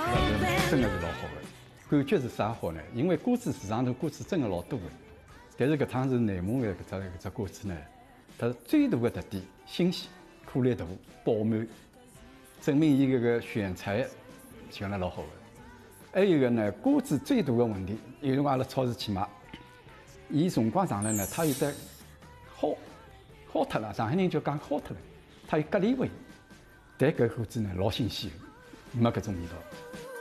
真的是老好的。感觉是啥好呢？因为瓜子市场头瓜子真的老多的，但是搿趟是内蒙的搿只瓜子呢，它最大的特点新鲜、颗粒大、饱满，证明伊搿个选材选得老好的。还有一个呢，瓜子最大的问题，有辰光阿拉超市去买，伊辰光长了呢，它有得好脱了，上海人就讲好脱了，它有蛤蜊味，但搿瓜子呢老新鲜，没搿种味道。